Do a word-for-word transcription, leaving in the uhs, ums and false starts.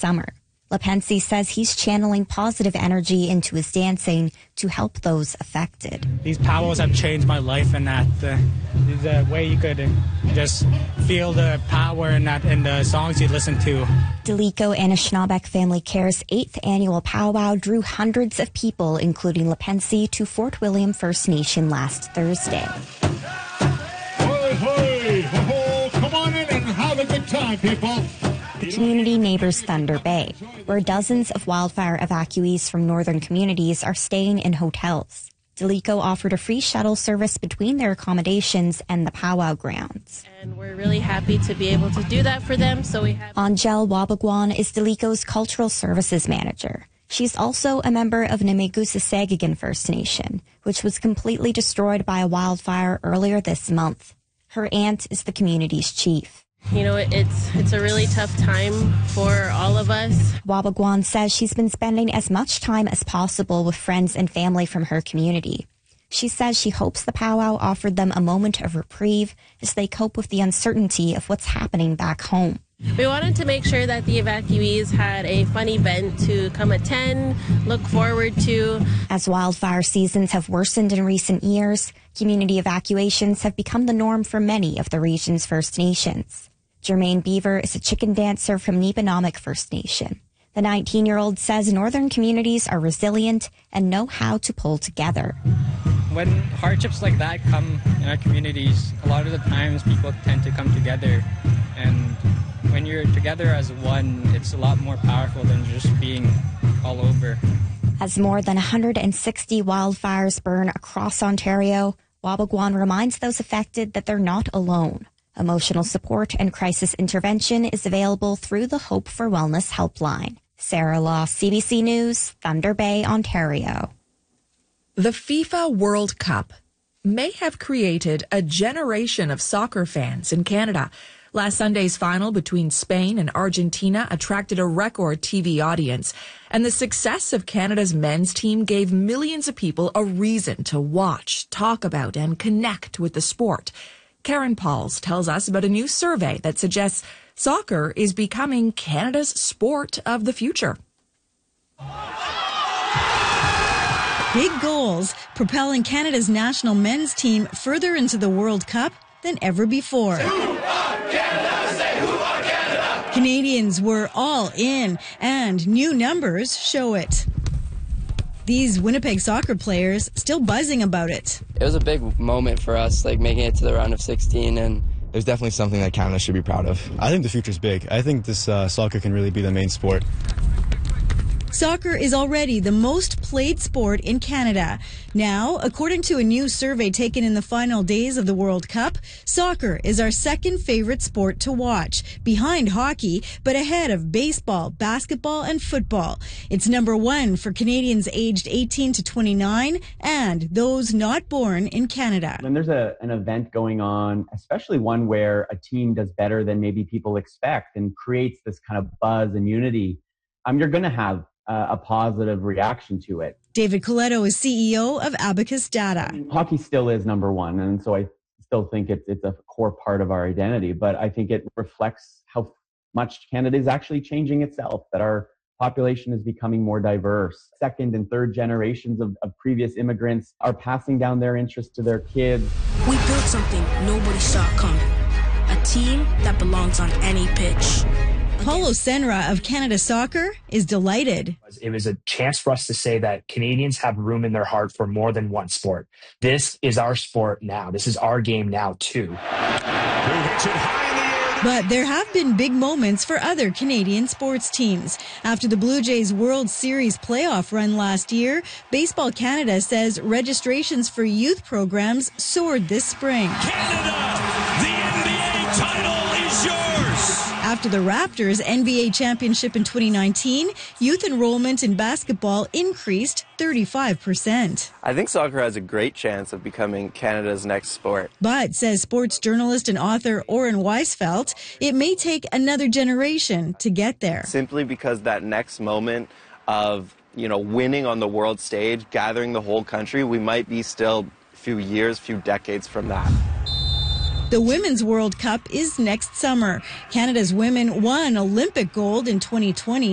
summer. Lepensi says he's channeling positive energy into his dancing to help those affected. These powwows have changed my life, and that the, the way you could just feel the power in that in the songs you listen to. Delico Anishinaabeg Family Care's eighth annual powwow drew hundreds of people, including Lepensi, to Fort William First Nation last Thursday. Hey, hey, ho, ho, come on in and have a good time, people. The community neighbors Thunder Bay, where dozens of wildfire evacuees from northern communities are staying in hotels. Delico offered a free shuttle service between their accommodations and the powwow grounds. And we're really happy to be able to do that for them. So we have Angel Wabagwan is Delico's cultural services manager. She's also a member of Nimigusa-Segigan First Nation, which was completely destroyed by a wildfire earlier this month. Her aunt is the community's chief. You know, it's it's a really tough time for all of us. Wabagwan says she's been spending as much time as possible with friends and family from her community. She says she hopes the powwow offered them a moment of reprieve as they cope with the uncertainty of what's happening back home. We wanted to make sure that the evacuees had a fun event to come attend, look forward to. As wildfire seasons have worsened in recent years, community evacuations have become the norm for many of the region's First Nations. Jermaine Beaver is a chicken dancer from Nipanomic First Nation. The nineteen-year-old says northern communities are resilient and know how to pull together. When hardships like that come in our communities, a lot of the times people tend to come together. And when you're together as one, it's a lot more powerful than just being all over. As more than one hundred sixty wildfires burn across Ontario, Wabagwan reminds those affected that they're not alone. Emotional support and crisis intervention is available through the Hope for Wellness helpline. Sarah Law, C B C News, Thunder Bay, Ontario. The FIFA World Cup may have created a generation of soccer fans in Canada. Last Sunday's final between Spain and Argentina attracted a record T V audience, and the success of Canada's men's team gave millions of people a reason to watch, talk about, and connect with the sport. Karen Pauls tells us about a new survey that suggests soccer is becoming Canada's sport of the future. Big goals propelling Canada's national men's team further into the World Cup than ever before. Canadians were all in, and new numbers show it. These Winnipeg soccer players still buzzing about it. It was a big moment for us, like making it to the round of sixteen, and it was definitely something that Canada should be proud of. I think the future's big. I think this uh, soccer can really be the main sport. Soccer is already the most played sport in Canada. Now, according to a new survey taken in the final days of the World Cup, soccer is our second favorite sport to watch, behind hockey, but ahead of baseball, basketball, and football. It's number one for Canadians aged eighteen to twenty-nine and those not born in Canada. When there's a, an event going on, especially one where a team does better than maybe people expect and creates this kind of buzz and unity, um, you're going to have Uh, a positive reaction to it. David Coletto is C E O of Abacus Data. Hockey still is number one, and so I still think it's it's a core part of our identity, but I think it reflects how much Canada is actually changing itself, that our population is becoming more diverse. Second and third generations of, of previous immigrants are passing down their interest to their kids. We built something nobody saw coming. A team that belongs on any pitch. Paulo Senra of Canada Soccer is delighted. It was a chance for us to say that Canadians have room in their heart for more than one sport. This is our sport now. This is our game now, too. But there have been big moments for other Canadian sports teams. After the Blue Jays World Series playoff run last year, Baseball Canada says registrations for youth programs soared this spring. Canada, the N B A title is yours! After the Raptors' N B A championship in twenty nineteen, youth enrollment in basketball increased thirty-five percent. I think soccer has a great chance of becoming Canada's next sport. But, says sports journalist and author Oren Weisfeld, it may take another generation to get there. Simply because that next moment of, you know, winning on the world stage, gathering the whole country, we might be still a few years, few decades from that. The Women's World Cup is next summer. Canada's women won Olympic gold in twenty twenty.